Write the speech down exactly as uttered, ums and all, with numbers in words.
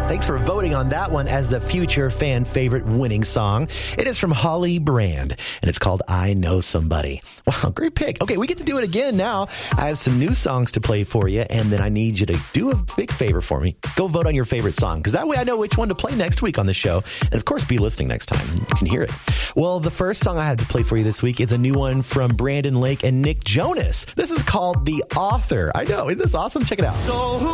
Thanks for voting on that one as the future fan favorite winning song. It is from Holly Brand, and it's called I Know Somebody. Wow, great pick. Okay, we get to do it again now. I have some new songs to play for you, and then I need you to do a big favor for me. Go vote on your favorite song, because that way I know which one to play next week on the show. And, of course, be listening next time. You can hear it. Well, the first song I had to play for you this week is a new one from Brandon Lake and Nick Jonas. This is called The Author. I know, isn't this awesome? Check it out. So who